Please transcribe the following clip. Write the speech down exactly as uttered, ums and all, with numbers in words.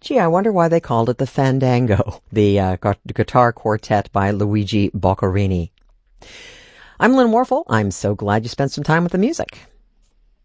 Gee, I wonder why they called it the Fandango, the uh, gu- guitar quartet by Luigi Boccherini. I'm Lynn Warfel. I'm so glad you spent some time with the music.